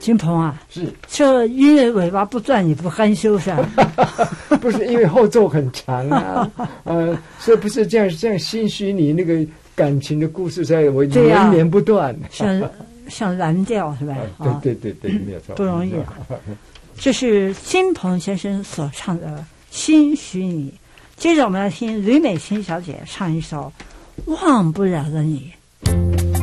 金鹏啊， 是这音乐尾巴不断，你不害羞是吧？ 不是因为后奏很长啊，所以不是这样心虚，你那个感情的故事在我连绵不断， 像蓝调是吧？ 对，没有错， 不容易啊。这是金鹏先生所唱的《心许你》。接着我们来听吕美琴小姐唱一首《忘不了的你》。